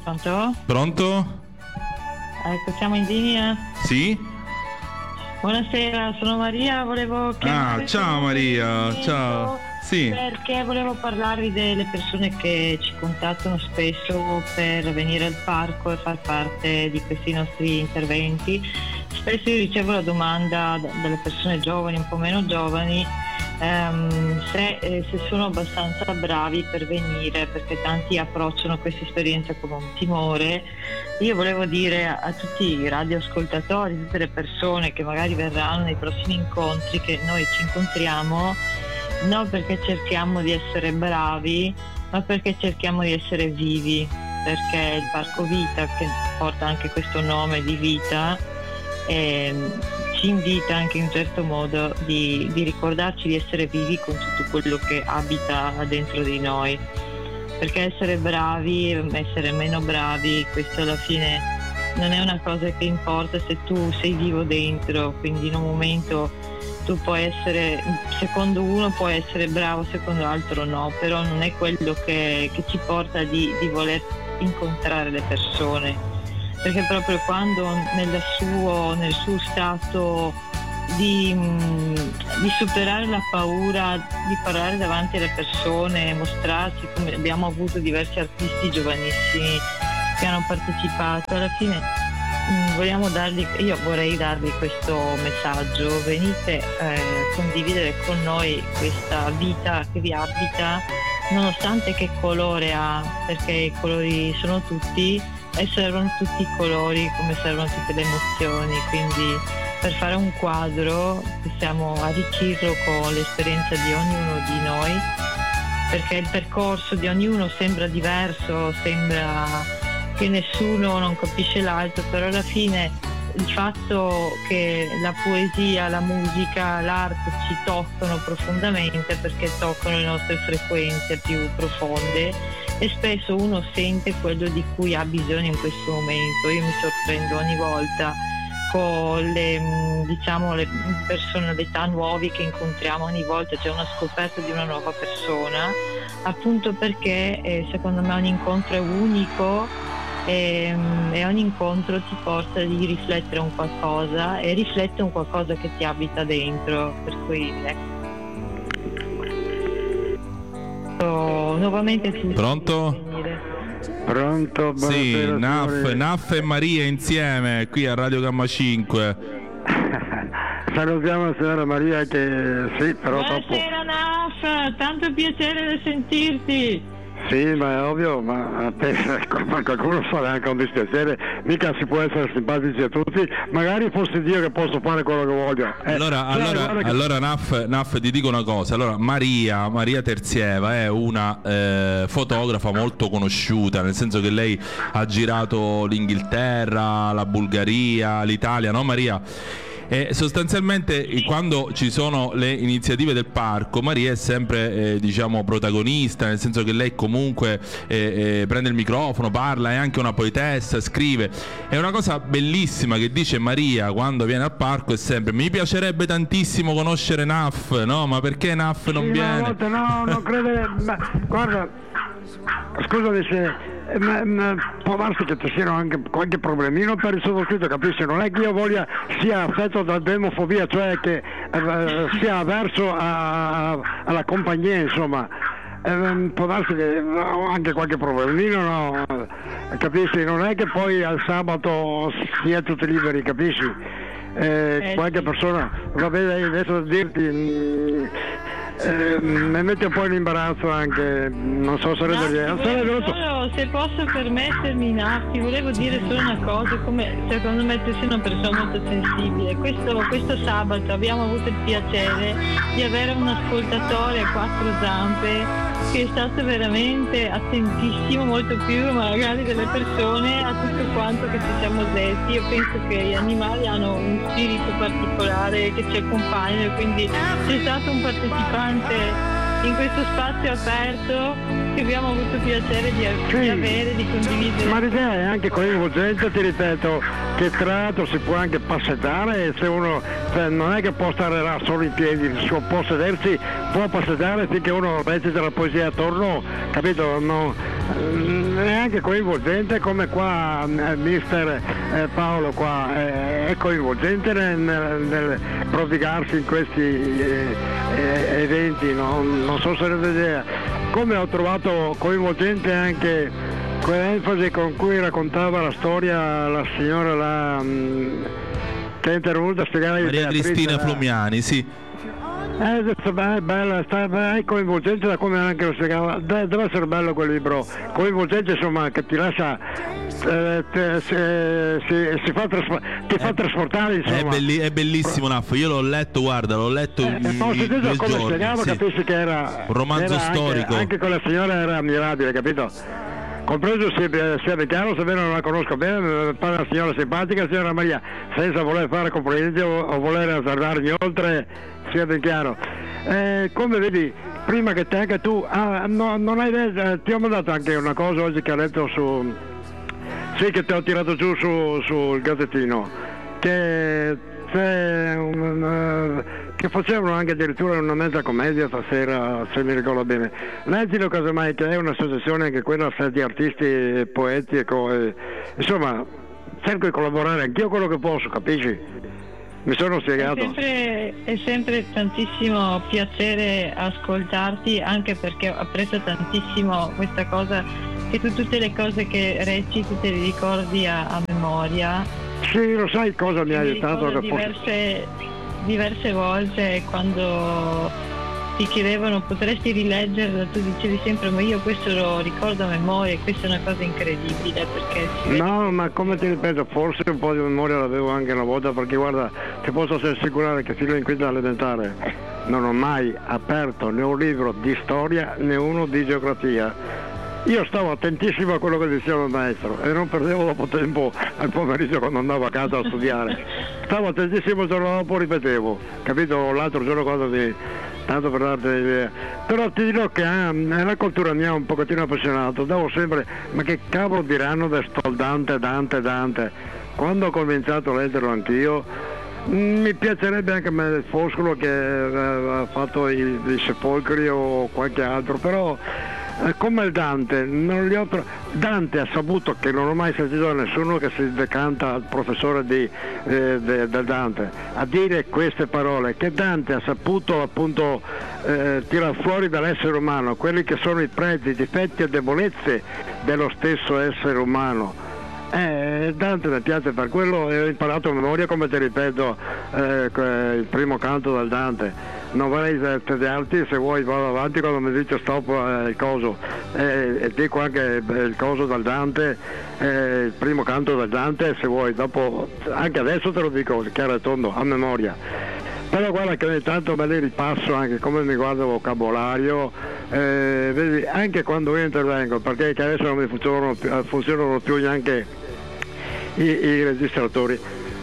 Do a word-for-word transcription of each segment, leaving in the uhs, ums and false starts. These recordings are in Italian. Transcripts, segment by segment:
Pronto? Pronto? Ecco, siamo in linea. Sì? Buonasera, sono Maria, volevo chiamare. Ah, ciao Maria, ciao. Sì. Perché volevo parlarvi delle persone che ci contattano spesso per venire al parco e far parte di questi nostri interventi. Spesso io ricevo la domanda dalle persone giovani, un po' meno giovani, ehm, se, eh, se sono abbastanza bravi per venire, perché tanti approcciano questa esperienza con un timore. Io volevo dire a, a tutti i radioascoltatori, tutte le persone che magari verranno nei prossimi incontri, che noi ci incontriamo non perché cerchiamo di essere bravi, ma perché cerchiamo di essere vivi, perché il Parco Vita, che porta anche questo nome di vita, eh, ci invita anche in un certo modo di, di ricordarci di essere vivi con tutto quello che abita dentro di noi, perché essere bravi, essere meno bravi, questo alla fine non è una cosa che importa se tu sei vivo dentro. Quindi in un momento tu puoi essere, secondo uno puoi essere bravo, secondo l'altro no, però non è quello che, che ci porta di, di voler incontrare le persone, perché proprio quando nel suo, nel suo stato di, di superare la paura di parlare davanti alle persone, mostrarsi, come abbiamo avuto diversi artisti giovanissimi che hanno partecipato, alla fine vogliamo dargli, io vorrei darvi questo messaggio: venite a eh, condividere con noi questa vita che vi abita, nonostante che colore ha, perché i colori sono tutti e servono tutti i colori come servono tutte le emozioni. Quindi per fare un quadro possiamo arricchirlo con l'esperienza di ognuno di noi, perché il percorso di ognuno sembra diverso, sembra che nessuno non capisce l'altro, però alla fine il fatto che la poesia, la musica, l'arte ci toccano profondamente, perché toccano le nostre frequenze più profonde, e spesso uno sente quello di cui ha bisogno in questo momento. Io mi sorprendo ogni volta con le, diciamo, le personalità nuove che incontriamo, ogni volta c'è una scoperta di una nuova persona, appunto perché eh, secondo me ogni incontro è unico. E, e ogni incontro ti porta di riflettere un qualcosa e riflette un qualcosa che ti abita dentro, per cui ecco, nuovamente tutti. Pronto? Pronto? Sì, Naf, signore. Naf e Maria insieme qui a Radio Gamma cinque. Salutiamo la signora Maria che sì, però buonasera dopo... Naf, tanto piacere di sentirti. Sì, ma è ovvio, ma qualcuno farà anche un dispiacere, mica si può essere simpatici a tutti, magari fosse Dio che posso fare quello che voglio. Eh, allora, cioè, allora, che... allora Naf, Naf, ti dico una cosa, allora Maria, Maria Terzieva è una eh, fotografa molto conosciuta, nel senso che lei ha girato l'Inghilterra, la Bulgaria, l'Italia, no Maria? E sostanzialmente quando ci sono le iniziative del parco, Maria è sempre eh, diciamo protagonista, nel senso che lei comunque eh, eh, prende il microfono, parla, è anche una poetessa, scrive. È una cosa bellissima che dice Maria quando viene al parco, è sempre: mi piacerebbe tantissimo conoscere Naf, no? Ma perché Naf non sì, viene? Volta, no, non credo, ma, guarda, scusami se ma, ma, può darsi che ci siano anche qualche problemino per il sottoscritto, capisci? Non è che io voglia sia affetto da demofobia, cioè che eh, sia avverso a, a, alla compagnia, insomma. Eh, può darsi che ho anche qualche problemino, no? Capisci? Non è che poi al sabato si è tutti liberi, capisci? Eh, eh, qualche sì. persona, va bene, adesso dirti mh, eh, mi mette un po' in imbarazzo anche, non so se No, sarebbe volevo solo, se posso permettermi, Nafti, volevo dire solo una cosa, come secondo me tu sei una persona molto sensibile. Questo, questo sabato abbiamo avuto il piacere di avere un ascoltatore a quattro zampe che è stato veramente attentissimo, molto più magari delle persone, a tutto quanto che ci siamo detti. Io penso che gli animali hanno un spirito particolare che ci accompagna, e quindi c'è stato un partecipante in questo spazio aperto che abbiamo avuto piacere di, sì. di avere, di condividere. Ma l'idea è anche coinvolgente, ti ripeto, che tra l'altro si può anche passeggiare, e se uno, cioè, non è che può stare là solo in piedi, può sedersi, può passeggiare finché uno recita la poesia attorno, capito? No, neanche anche coinvolgente come qua eh, mister eh, Paolo qua eh, è coinvolgente nel, nel, nel prodigarsi in questi eh, eh, eventi, no? Non so se avete idea. Come ho trovato coinvolgente anche quell'enfasi con cui raccontava la storia la signora la, mh, che è intervenuta a spiegare Maria Cristina Flumiani, sì. Eh, è bella, è coinvolgente da come anche lo spiegava, deve essere bello quel libro, coinvolgente insomma, che ti lascia, eh, te, se, si, si fa traspo- ti fa è, trasportare insomma. È, belli- è bellissimo Naffo, io l'ho letto, guarda, l'ho letto eh, in come giorni, spiegava, sì. Capisci che era un romanzo era storico. Anche, anche quella signora era ammirabile, capito? Compreso sia, sia chiaro, se bene non la conosco bene, parla una signora simpatica, signora Maria, senza voler fare complimenti o, o voler azzardarmi oltre, sia ben chiaro. Eh, come vedi, prima che te anche tu, ah, no, non hai eh, ti ho mandato anche una cosa oggi che ho letto su, sì che ti ho tirato giù su, sul Gazzettino, che c'è un, uh, che facevano anche addirittura una mezza commedia stasera, se mi ricordo bene. Leggilo casomai, che è un'associazione anche quella di artisti, poeti e co- e, insomma cerco di collaborare anch'io quello che posso, capisci? Mi sono spiegato. È sempre, è sempre tantissimo piacere ascoltarti, anche perché apprezzo tantissimo questa cosa che tu tutte le cose che reciti te le ricordi a, a memoria. Sì, lo sai cosa mi ha aiutato? Che diverse, diverse volte quando ti chiedevano potresti rileggerlo, tu dicevi sempre ma io questo lo ricordo a memoria e questa è una cosa incredibile perché si no vede... ma come ti ripeto, forse un po' di memoria l'avevo anche una volta, perché guarda, ti posso assicurare che fino in quinta elementare non ho mai aperto né un libro di storia né uno di geografia. Io stavo attentissimo a quello che diceva il maestro e non perdevo dopo tempo al pomeriggio quando andavo a casa a studiare. Stavo attentissimo, il giorno dopo ripetevo, capito? L'altro giorno quando ti... tanto per darti un'idea. Però ti dirò che ah, la cultura mia un pochettino appassionato, davo sempre, ma che cavolo diranno del sto Dante, Dante, Dante. Quando ho cominciato a leggerlo anch'io, mi piacerebbe anche me il Foscolo che ha fatto i, i sepolcri o qualche altro, però eh, come il Dante, non li ho tro- Dante ha saputo, che non ho mai sentito da nessuno che si decanta al professore di, eh, de, del Dante, a dire queste parole, che Dante ha saputo appunto eh, tirar fuori dall'essere umano quelli che sono i pregi, i difetti e debolezze dello stesso essere umano. Eh, Dante mi piace per quello e ho imparato a memoria, come ti ripeto, eh, il primo canto del Dante. Non vorrei tediarti, se vuoi vado avanti quando mi dice stop eh, il coso, eh, e dico anche eh, il coso del Dante, eh, il primo canto del Dante, se vuoi, dopo, anche adesso te lo dico chiaro e tondo, a memoria. Però guarda che ogni tanto me li ripasso anche come mi guarda il vocabolario, eh, vedi, anche quando io intervengo, perché che adesso non mi funzionano più, funzionano più neanche i, i registratori.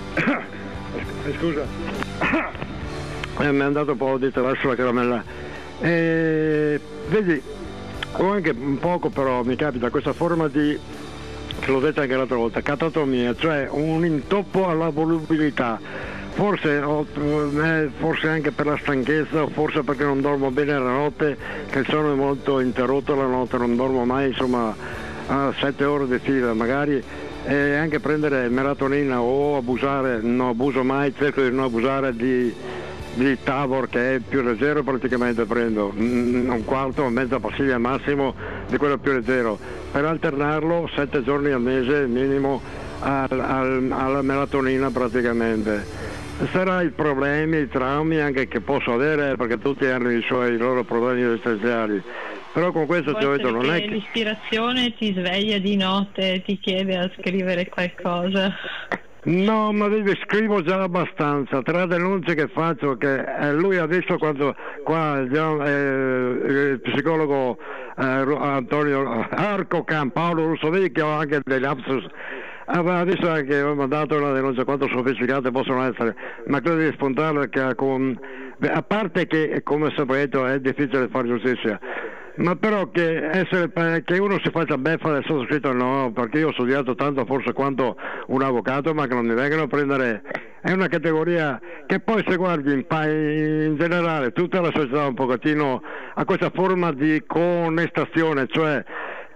Scusa, eh, mi è andato un po' di traverso la caramella. Eh, vedi, ho anche un poco, però mi capita questa forma di, che l'ho detto anche l'altra volta, catatomia, cioè un intoppo alla volubilità. Forse, forse anche per la stanchezza, o forse perché non dormo bene la notte, che il sonno è molto interrotto la notte, non dormo mai, insomma, a sette ore di fila magari, e anche prendere melatonina o abusare, non abuso mai, cerco di non abusare di, di Tavor, che è più leggero, praticamente prendo un quarto, mezza pastiglia al massimo di quello più leggero, per alternarlo sette giorni al mese minimo al, al, alla melatonina praticamente. Sarà i problemi, i traumi anche che posso avere, perché tutti hanno i suoi i loro problemi esistenziali, però con questo ti ho detto, non è che l'ispirazione ti sveglia di notte e ti chiede a scrivere qualcosa. No, ma vedi, scrivo già abbastanza, tra denunce che faccio, che eh, lui ha visto quando qua eh, il psicologo eh, Antonio Arco Paolo Russovicchi, ho anche degli lapsus, aveva visto anche, ho mandato una denuncia quanto sofisticate possono essere, ma credo di spuntarla che con, a parte che come saprete è difficile fare giustizia, ma però che, essere, che uno si faccia beffa del sottoscritto no, perché io ho studiato tanto forse quanto un avvocato, ma che non mi vengano a prendere, è una categoria che poi se guardi in, in generale tutta la società un pochettino a questa forma di coonestazione, cioè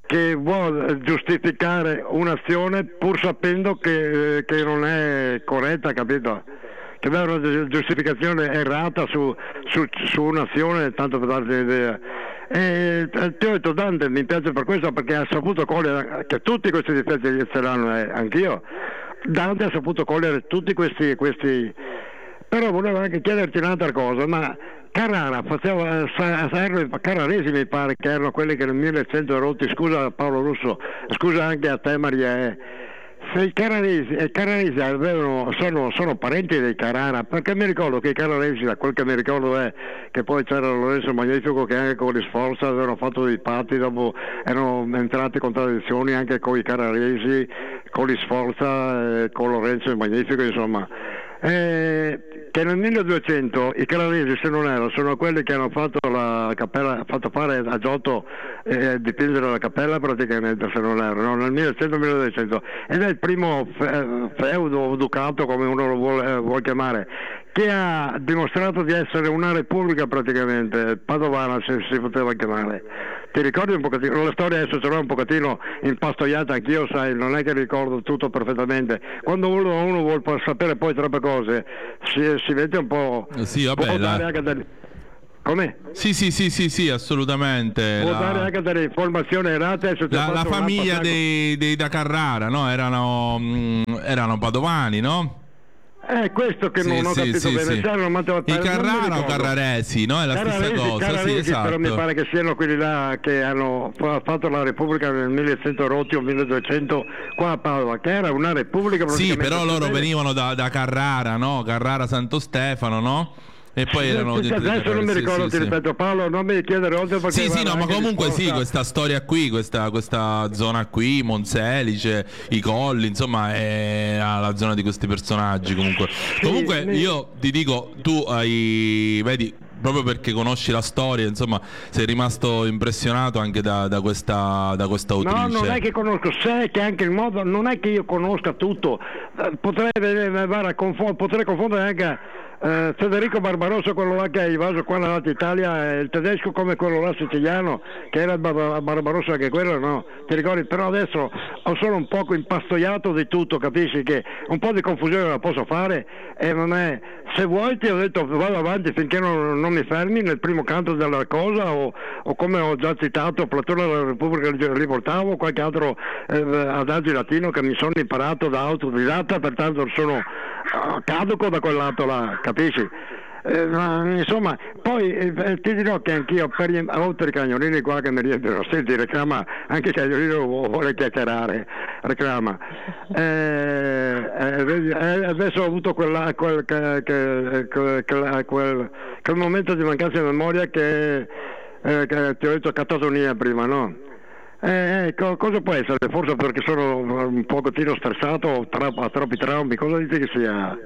che vuole giustificare un'azione pur sapendo che, che non è corretta, capito? Che dà una giustificazione errata su, su, su un'azione, tanto per darti un'idea. E ti ho detto, Dante mi piace per questo, perché ha saputo cogliere che tutti questi difetti ce l'hanno, eh, anch'io. Dante ha saputo cogliere tutti questi, questi... Però volevo anche chiederti un'altra cosa, ma Carrara faceva, Carraresi mi pare che erano quelli che nel millecento rotti, scusa Paolo Russo, scusa anche a te Maria, eh. Se i Carraresi, i Carraresi avevano, sono, sono parenti dei Carrara, perché mi ricordo che i Carraresi, da quel che mi ricordo è che poi c'era Lorenzo Magnifico che anche con gli Sforza avevano fatto dei patti, dopo erano entrati in contraddizioni anche con i Carraresi, con gli Sforza, eh, con Lorenzo Magnifico, insomma. Eh, che nel milleduecento i Carraresi, se non erro, sono quelli che hanno fatto la cappella, fatto fare a Giotto eh, dipingere la cappella praticamente, se non erro, no? Nel millecento milleduecento, ed è il primo fe- feudo ducato, come uno lo vuole, eh, vuole chiamare, che ha dimostrato di essere una repubblica praticamente, padovana se si poteva chiamare. Ti ricordi un pochettino? La storia adesso ce l'ho un pochettino impastoiata, anch'io sai, non è che ricordo tutto perfettamente. Quando uno, uno vuole sapere poi troppe cose, si, si vede un po'... Sì, vabbè, può dare la... anche delle... Come? Sì, sì, sì, sì, sì, assolutamente. Può la... dare anche delle informazioni errate. La, la famiglia dei, dei da Carrara, no? Erano, mh, erano padovani, no? È questo che sì, non ho sì, capito sì, bene. Sì. I Carrara o Carraresi, no? È la Carraresi, stessa cosa, Carraresi, sì, esatto. Però mi pare che siano quelli là che hanno fatto la Repubblica nel millecento rotti o milleduecento qua a Padova, che era una Repubblica. Sì, però loro venivano da, da Carrara, no? Carrara Santo Stefano, no? E poi sì, erano sì, adesso non mi ricordo, sì, ti sì, ripeto Paolo, non mi chiedere oltre perché sì, sì, no, ma comunque sì, questa storia qui, questa, questa zona qui, Monselice, i Colli, insomma è la zona di questi personaggi comunque. Sì, comunque mi... io ti dico, tu hai, vedi, proprio perché conosci la storia, insomma, sei rimasto impressionato anche da, da questa da questa autrice. No, non è che conosco, sai che anche il modo, non è che io conosca tutto, potrei, potrei confondere anche Uh, Federico Barbarossa, quello là che ha invaso qua nell'Alta Italia, il tedesco come quello là siciliano, che era Bar- Barbarossa anche quello, no? Ti ricordi? Però adesso ho solo un poco impastoiato di tutto, capisci che un po' di confusione la posso fare e non è... Se vuoi ti ho detto vado avanti finché non, non mi fermi nel primo canto della cosa o, o come ho già citato Platone della Repubblica riportavo qualche altro eh, adagio latino che mi sono imparato da autodidatta, pertanto sono uh, caduco da quel lato là, capisci? Eh, ma, insomma, poi eh, ti dirò che anch'io per gli altri cagnolini qua che mi riempiono, senti, reclama, anche il cagnolino vuole chiacchierare, reclama. Eh, eh, adesso ho avuto quella, quel, che, che, che, quel, quel, quel momento di mancanza di memoria che, eh, che ti ho detto catatonia prima, no? Eh, ecco, cosa può essere? Forse perché sono un pochettino stressato, tra, a troppi traumi, cosa dici che sia?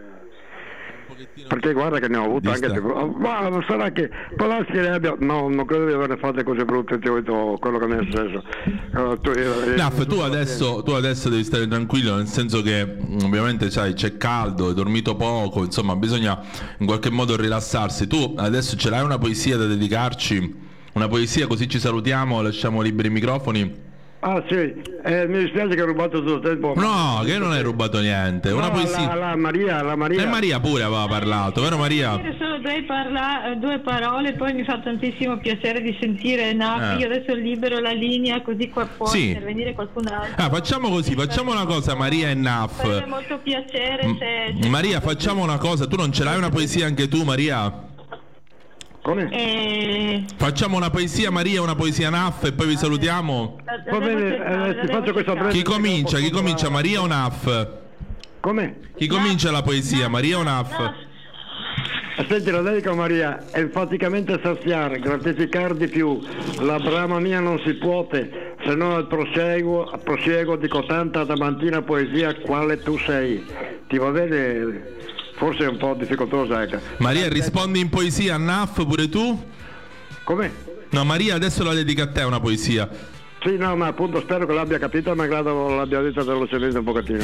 Perché guarda che ne ho avuto Vista. anche, ma sarà che Palazzi ne abbia, no, non credo di averne fatte cose brutte, ti ho detto quello che mi è successo. Uh, tu, eh, Naff, tu adesso, tu adesso devi stare tranquillo, nel senso che ovviamente sai, c'è caldo, hai dormito poco, insomma bisogna in qualche modo rilassarsi. Tu adesso ce l'hai una poesia da dedicarci, una poesia, così ci salutiamo, lasciamo liberi i microfoni. Ah sì, eh, mi dispiace che ho rubato tutto il tempo. No, che non hai rubato niente. Una no, poesia. La, la Maria, la Maria. E Maria pure aveva parlato, vero Maria? Solo due, parla- due parole, poi mi fa tantissimo piacere di sentire Nafi. Eh. Io adesso libero la linea così qua può sì. intervenire qualcun altro. Ah, facciamo così, facciamo una cosa, Maria e Naf. Mi fa molto piacere se, se Maria, facciamo una cosa, tu non ce l'hai una poesia anche tu, Maria? Come? Eh... Facciamo una poesia Maria, una poesia Naf e poi vi salutiamo. Va bene, eh, ti faccio questa breve. Chi comincia? Chi comincia? Maria o Naf? Come? Chi comincia la poesia? Maria o Naf? Senti, la dedico a Maria, enfaticamente saziare, gratificare di più, la brama mia non si puote, se no al prosieguo, al prosieguo dico tanta adamantina poesia quale tu sei. Ti va bene? Forse è un po' difficoltosa, ecco. Maria, rispondi in poesia a Naf pure tu? Come? No, Maria, adesso la dedica a te una poesia. Sì, no, ma appunto spero che l'abbia capito, ma credo l'abbia detta velocemente un pochettino.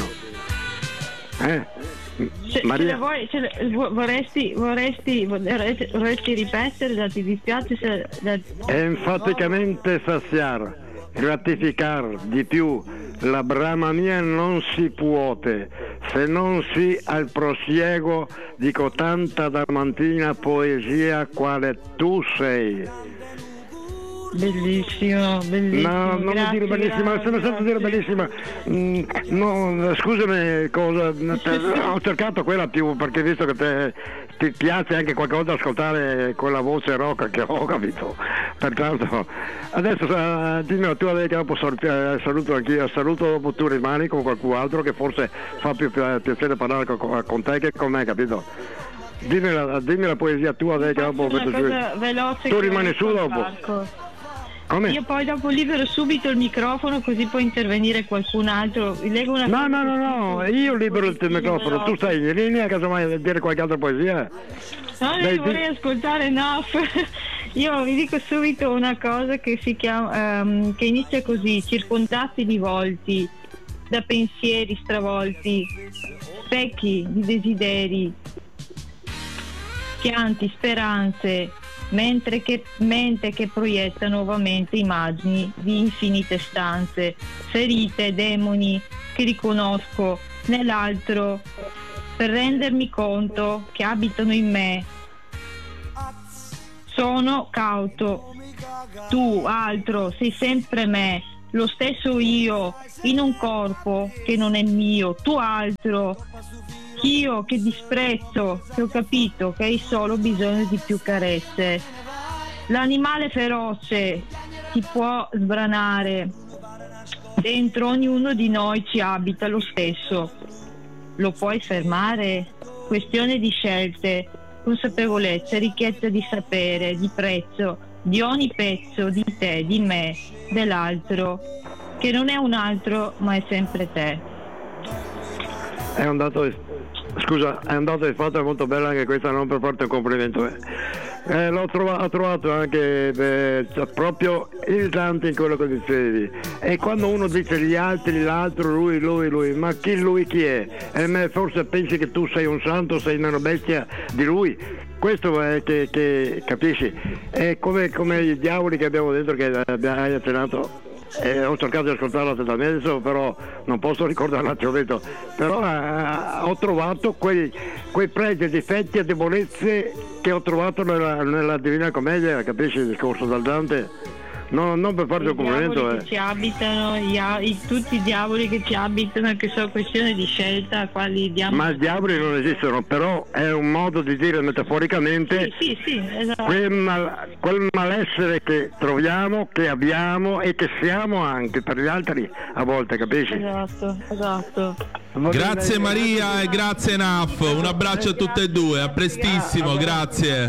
Eh? Ce, Maria? Ce la vuoi, ce la, vorresti, vorresti, vorresti, vorresti ripetere, ti dispiace se... Da... Enfaticamente saziare, gratificare di più la brama mia non si può, se non si al prosieguo di cotanta damantina poesia quale tu sei. Bellissimo, bellissimo. No, non grazie, mi dire bellissima, grazie, sono stato dire bellissima. Mm, no, scusami, cosa, te, ho cercato quella più perché visto che te, ti piace anche qualche volta ascoltare quella voce rock che ho, capito? Pertanto, adesso uh, dimmi tu che dopo uh, saluto anch'io, saluto dopo tu rimani con qualcun altro che forse fa più pi- piacere parlare con, con te che con me, capito? Dimmi la, dimmi la poesia tua, che dopo tu rimani su dopo. Parco. Come? Io poi dopo libero subito il microfono così può intervenire qualcun altro. Leggo una no, no, no, no, io libero il microfono, tu stai in linea, casomai a dire qualche altra poesia. No, io vorrei ascoltare Naf. Io vi dico subito una cosa che si chiama um, che inizia così: circondati di volti, da pensieri stravolti, specchi di desideri, pianti, speranze, mentre che, mente che proietta nuovamente immagini di infinite stanze, ferite, demoni che riconosco nell'altro per rendermi conto che abitano in me. Sono cauto, tu, altro, sei sempre me, lo stesso io, in un corpo che non è mio, tu altro, io che disprezzo, che ho capito che hai solo bisogno di più carezze. L'animale feroce ti può sbranare, dentro ognuno di noi ci abita lo stesso. Lo puoi fermare? Questione di scelte, consapevolezza, ricchezza di sapere, di prezzo, di ogni pezzo di te, di me, dell'altro, che non è un altro ma è sempre te. È un dato, scusa, è un dato di fatto molto bello anche questa, non per farti un complimento. Eh, l'ho trovato, ho trovato anche eh, proprio il tanto in quello che dicevi. E quando uno dice gli altri, l'altro, lui, lui, lui, ma chi lui chi è? E me forse pensi che tu sei un santo, sei una bestia di lui. Questo è che, che capisci? È come, come i diavoli che abbiamo dentro che hai accennato. Eh, ho cercato di ascoltarlo attentamente adesso, però non posso ricordare che ho detto, però eh, ho trovato quei, quei pregi, difetti e debolezze che ho trovato nella, nella Divina Commedia, capisci il discorso dal Dante? No, non per farti un complimento. I diavoli eh. che ci abitano, gli, i, tutti i diavoli che ci abitano, che sono questione di scelta, quali diamo. Ma i diavoli non esistono, però è un modo di dire metaforicamente sì, sì, sì, esatto. quel, mal, quel malessere che troviamo, che abbiamo e che siamo anche per gli altri a volte, capisci? Esatto, esatto. Grazie Maria e grazie Naf, un abbraccio a tutte e due, a prestissimo, grazie.